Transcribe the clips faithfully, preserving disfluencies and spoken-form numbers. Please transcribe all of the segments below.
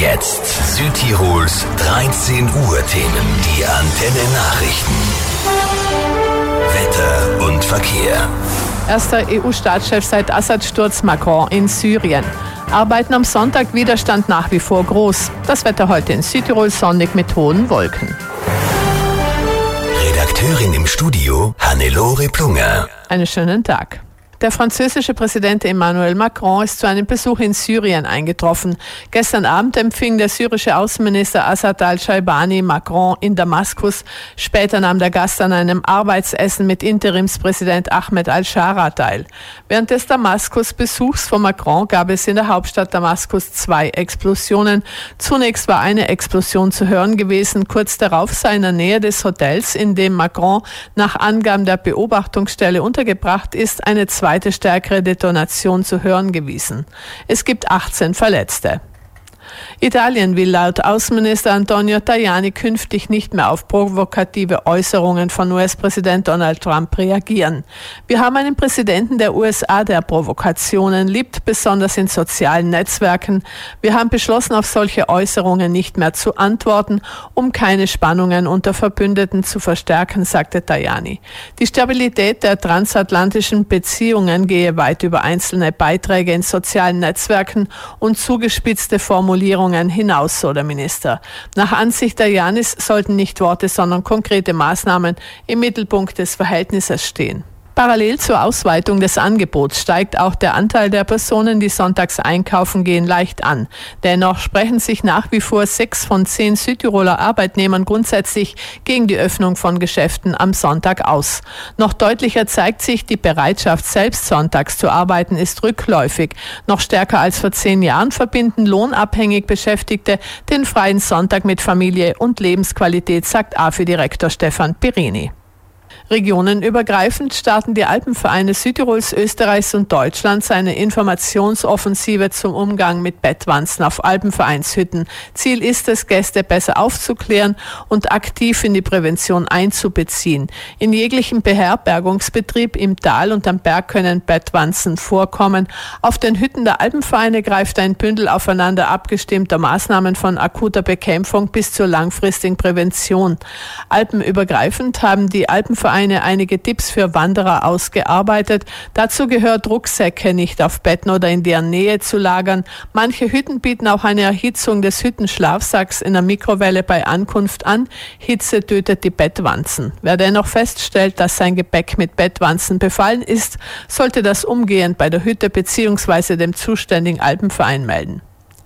jetzt Südtirols dreizehn Uhr Themen. Die Antenne Nachrichten. Wetter und Verkehr. Erster E U-Staatschef seit Assad-Sturz Macron in Syrien. Arbeiten am Sonntag, Widerstand nach wie vor groß. Das Wetter heute in Südtirol sonnig mit hohen Wolken. Redakteurin im Studio Hannelore Plunger. Einen schönen Tag. Der französische Präsident Emmanuel Macron ist zu einem Besuch in Syrien eingetroffen. Gestern Abend empfing der syrische Außenminister Assad al-Shaibani Macron in Damaskus. Später nahm der Gast an einem Arbeitsessen mit Interimspräsident Ahmed al-Shara teil. Während des Damaskus-Besuchs von Macron gab es in der Hauptstadt Damaskus zwei Explosionen. Zunächst war eine Explosion zu hören gewesen. Kurz darauf sei in der Nähe des Hotels, in dem Macron nach Angaben der Beobachtungsstelle untergebracht ist, eine zweite stärkere Detonation zu hören gewesen. Es gibt achtzehn Verletzte. Italien will laut Außenminister Antonio Tajani künftig nicht mehr auf provokative Äußerungen von U S-Präsident Donald Trump reagieren. Wir haben einen Präsidenten der U S A, der Provokationen liebt, besonders in sozialen Netzwerken. Wir haben beschlossen, auf solche Äußerungen nicht mehr zu antworten, um keine Spannungen unter Verbündeten zu verstärken, sagte Tajani. Die Stabilität der transatlantischen Beziehungen gehe weit über einzelne Beiträge in sozialen Netzwerken und zugespitzte Formulierungen hinaus, so der Minister. Nach Ansicht Tajanis sollten nicht Worte, sondern konkrete Maßnahmen im Mittelpunkt des Verhältnisses stehen. Parallel zur Ausweitung des Angebots steigt auch der Anteil der Personen, die sonntags einkaufen gehen, leicht an. Dennoch sprechen sich nach wie vor sechs von zehn Südtiroler Arbeitnehmern grundsätzlich gegen die Öffnung von Geschäften am Sonntag aus. Noch deutlicher zeigt sich, die Bereitschaft, selbst sonntags zu arbeiten, ist rückläufig. Noch stärker als vor zehn Jahren verbinden lohnabhängig Beschäftigte den freien Sonntag mit Familie und Lebensqualität, sagt A F I-Direktor Stefan Pirini. Regionenübergreifend starten die Alpenvereine Südtirols, Österreichs und Deutschlands eine Informationsoffensive zum Umgang mit Bettwanzen auf Alpenvereinshütten. Ziel ist es, Gäste besser aufzuklären und aktiv in die Prävention einzubeziehen. In jeglichem Beherbergungsbetrieb im Tal und am Berg können Bettwanzen vorkommen. Auf den Hütten der Alpenvereine greift ein Bündel aufeinander abgestimmter Maßnahmen von akuter Bekämpfung bis zur langfristigen Prävention. Alpenübergreifend haben die Alpenvereine einige Tipps für Wanderer ausgearbeitet. Dazu gehört, Rucksäcke nicht auf Betten oder in deren Nähe zu lagern. Manche Hütten bieten auch eine Erhitzung des Hüttenschlafsacks in der Mikrowelle bei Ankunft an. Hitze tötet die Bettwanzen. Wer dennoch feststellt, dass sein Gepäck mit Bettwanzen befallen ist, sollte das umgehend bei der Hütte bzw. dem zuständigen Alpenverein melden.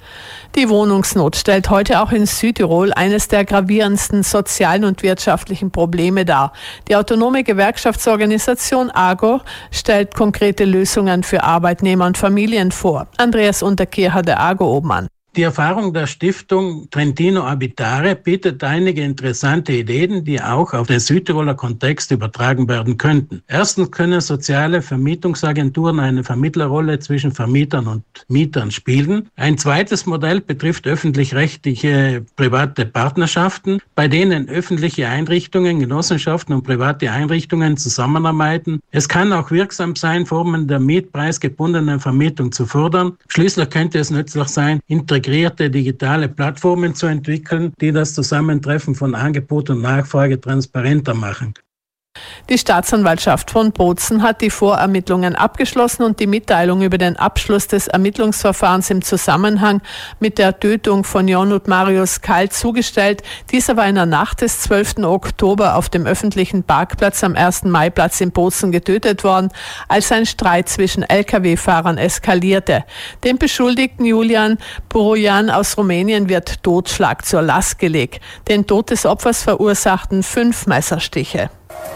Die Wohnungsnot stellt heute auch in Südtirol eines der gravierendsten sozialen und wirtschaftlichen Probleme dar. Die autonome Gewerkschaftsorganisation AGOR stellt konkrete Lösungen für Arbeitnehmer und Familien vor. Andreas Unterkircher, der AGOR-Obmann. Die Erfahrung der Stiftung Trentino Abitare bietet einige interessante Ideen, die auch auf den Südtiroler Kontext übertragen werden könnten. Erstens können soziale Vermietungsagenturen eine Vermittlerrolle zwischen Vermietern und Mietern spielen. Ein zweites Modell betrifft öffentlich-rechtliche private Partnerschaften, bei denen öffentliche Einrichtungen, Genossenschaften und private Einrichtungen zusammenarbeiten. Es kann auch wirksam sein, Formen der mietpreisgebundenen Vermietung zu fördern. Schließlich könnte es nützlich sein, integrierte digitale Plattformen zu entwickeln, die das Zusammentreffen von Angebot und Nachfrage transparenter machen. Die Staatsanwaltschaft von Bozen hat die Vorermittlungen abgeschlossen und die Mitteilung über den Abschluss des Ermittlungsverfahrens im Zusammenhang mit der Tötung von Jonut Marius Kalt zugestellt. Dieser war in der Nacht des zwölften Oktober auf dem öffentlichen Parkplatz am ersten Maiplatz in Bozen getötet worden, als ein Streit zwischen L K W-Fahrern eskalierte. Dem Beschuldigten Julian Burojan aus Rumänien wird Totschlag zur Last gelegt. Den Tod des Opfers verursachten fünf Messerstiche.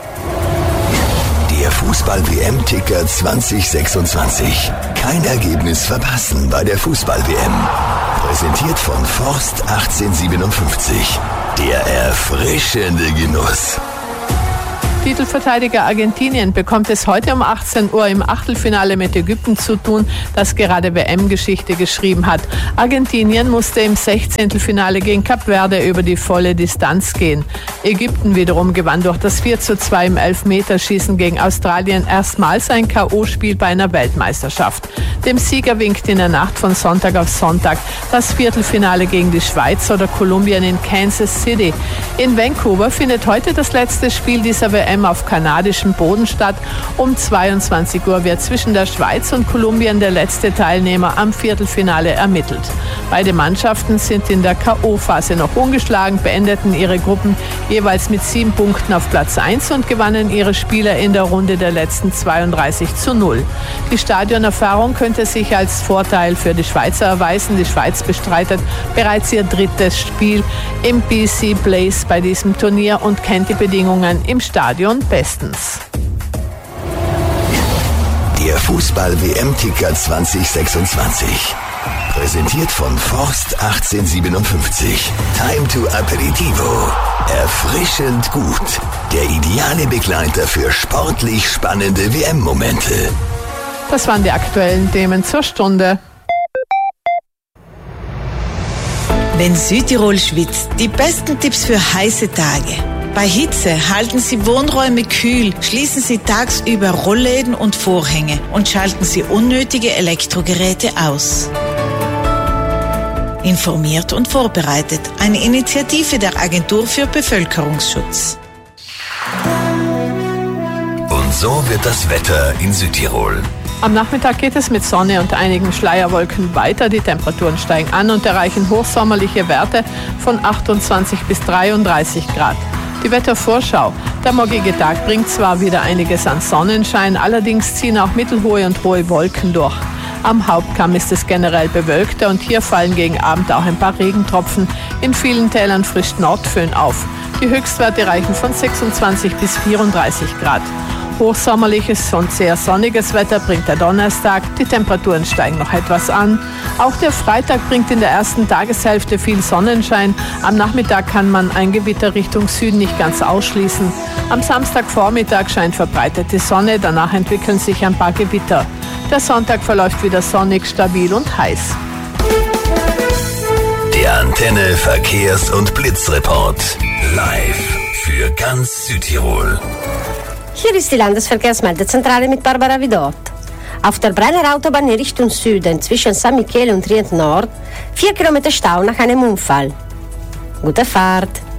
Der Fußball-W M-Ticker zwanzig sechsundzwanzig. Kein Ergebnis verpassen bei der Fußball-W M. Präsentiert von Forst achtzehnhundertsiebenundfünfzig. Der erfrischende Genuss. Titelverteidiger Argentinien bekommt es heute um achtzehn Uhr im Achtelfinale mit Ägypten zu tun, das gerade W M-Geschichte geschrieben hat. Argentinien musste im Sechzehntelfinale gegen Kap Verde über die volle Distanz gehen. Ägypten wiederum gewann durch das vier zu zwei im Elfmeterschießen gegen Australien erstmals ein K O-Spiel bei einer Weltmeisterschaft. Dem Sieger winkt in der Nacht von Sonntag auf Sonntag das Viertelfinale gegen die Schweiz oder Kolumbien in Kansas City. In Vancouver findet heute das letzte Spiel dieser W M auf kanadischem Boden statt. Um zweiundzwanzig Uhr wird zwischen der Schweiz und Kolumbien der letzte Teilnehmer am Viertelfinale ermittelt. Beide Mannschaften sind in der K O-Phase noch ungeschlagen, beendeten ihre Gruppen jeweils mit sieben Punkten auf Platz eins und gewannen ihre Spieler in der Runde der letzten zweiunddreißig zu null. Die Stadionerfahrung könnte sich als Vorteil für die Schweizer erweisen. Die Schweiz bestreitet bereits ihr drittes Spiel im B C Place bei diesem Turnier und kennt die Bedingungen im Stadion bestens. Der Fußball-W M-Ticker zwanzig sechsundzwanzig. Präsentiert von Forst achtzehnhundertsiebenundfünfzig. Time to Aperitivo. Erfrischend gut. Der ideale Begleiter für sportlich spannende W M-Momente. Das waren die aktuellen Themen zur Stunde. Wenn Südtirol schwitzt, die besten Tipps für heiße Tage. Bei Hitze halten Sie Wohnräume kühl, schließen Sie tagsüber Rollläden und Vorhänge und schalten Sie unnötige Elektrogeräte aus. Informiert und vorbereitet. Eine Initiative der Agentur für Bevölkerungsschutz. Und so wird das Wetter in Südtirol. Am Nachmittag geht es mit Sonne und einigen Schleierwolken weiter. Die Temperaturen steigen an und erreichen hochsommerliche Werte von achtundzwanzig bis dreiunddreißig Grad. Die Wettervorschau. Der morgige Tag bringt zwar wieder einiges an Sonnenschein, allerdings ziehen auch mittelhohe und hohe Wolken durch. Am Hauptkamm ist es generell bewölkter und hier fallen gegen Abend auch ein paar Regentropfen. In vielen Tälern frischt Nordföhn auf. Die Höchstwerte reichen von sechsundzwanzig bis vierunddreißig Grad. Hochsommerliches und sehr sonniges Wetter bringt der Donnerstag. Die Temperaturen steigen noch etwas an. Auch der Freitag bringt in der ersten Tageshälfte viel Sonnenschein. Am Nachmittag kann man ein Gewitter Richtung Süden nicht ganz ausschließen. Am Samstagvormittag scheint verbreitet die Sonne, danach entwickeln sich ein paar Gewitter. Der Sonntag verläuft wieder sonnig, stabil und heiß. Der Antenne Verkehrs- und Blitzreport. Live für ganz Südtirol. Hier ist die Landesverkehrsmeldezentrale mit Barbara Vidot. Auf der Brenner Autobahn in Richtung Süden zwischen San Michele und Trient Nord vier Kilometer Stau nach einem Unfall. Gute Fahrt!